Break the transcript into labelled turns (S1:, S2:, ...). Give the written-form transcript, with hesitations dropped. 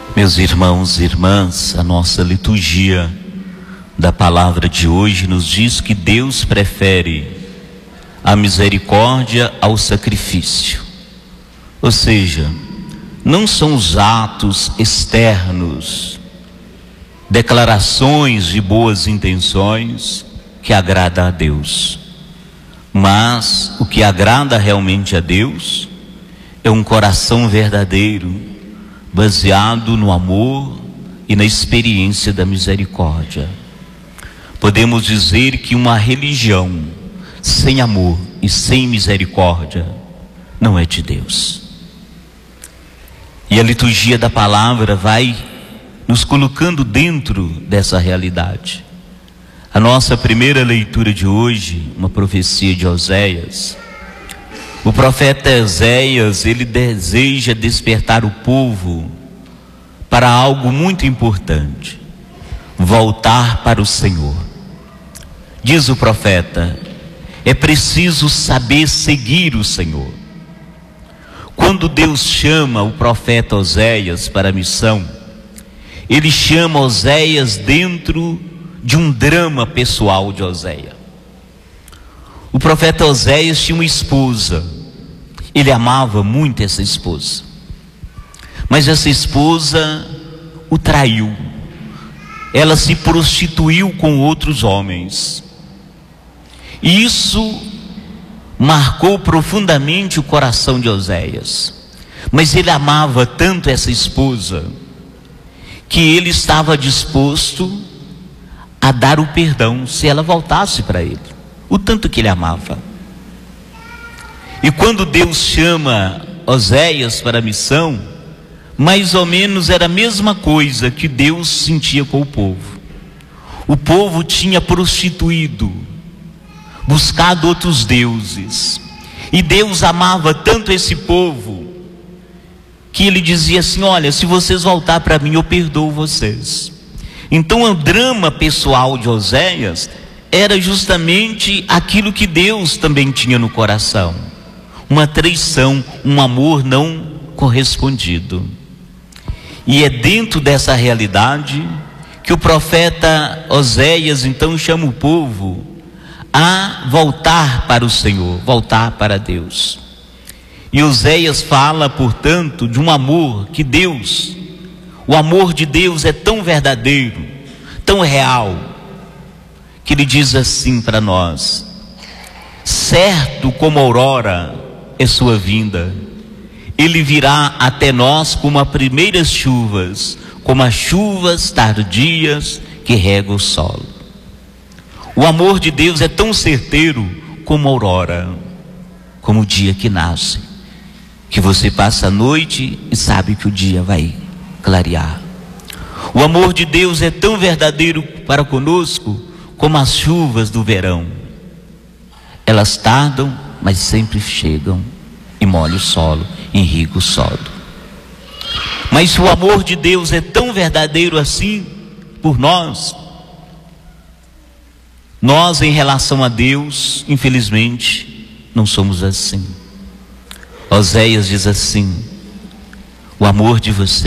S1: Meus irmãos e irmãs, a nossa liturgia da palavra de hoje nos diz que Deus prefere a misericórdia ao sacrifício. Ou seja, não são os atos externos, declarações de boas intenções que agrada a Deus, mas o que agrada realmente a Deus é um coração verdadeiro, baseado no amor e na experiência da misericórdia. Podemos dizer que uma religião sem amor e sem misericórdia não é de Deus. E a liturgia da palavra vai nos colocando dentro dessa realidade. A nossa primeira leitura de hoje, uma profecia de Oséias. O profeta Oséias, ele deseja despertar o povo para algo muito importante: voltar para o Senhor. Diz o profeta, é preciso saber seguir o Senhor. Quando Deus chama o profeta Oséias para a missão, ele chama Oséias dentro de um drama pessoal de Oséias. O profeta Oséias tinha uma esposa. Ele amava muito essa esposa, mas essa esposa o traiu. Ela se prostituiu com outros homens, e isso marcou profundamente o coração de Oséias. Mas ele amava tanto essa esposa que ele estava disposto a dar o perdão se ela voltasse para ele, o tanto que ele amava. E quando Deus chama Oséias para a missão, mais ou menos era a mesma coisa que Deus sentia com o povo. O povo tinha prostituído, buscado outros deuses, e Deus amava tanto esse povo que ele dizia assim: olha, se vocês voltar para mim, eu perdoo vocês. Então o drama pessoal de Oséias era justamente aquilo que Deus também tinha no coração: uma traição, um amor não correspondido. E é dentro dessa realidade que o profeta Oséias então chama o povo a voltar para o Senhor, voltar para Deus. E Oséias fala, portanto, de um amor que Deus, o amor de Deus é tão verdadeiro, tão real, que ele diz assim para nós: certo como a aurora é sua vinda, ele virá até nós como as primeiras chuvas, como as chuvas tardias que regam o solo. O amor de Deus é tão certeiro como a aurora, como o dia que nasce, que você passa a noite e sabe que o dia vai clarear. O amor de Deus é tão verdadeiro para conosco como as chuvas do verão. Elas tardam, mas sempre chegam e molham o solo, irrigam o solo. Mas se o amor de Deus é tão verdadeiro assim por nós, nós em relação a Deus, infelizmente, não somos assim. Oséias diz assim: o amor de você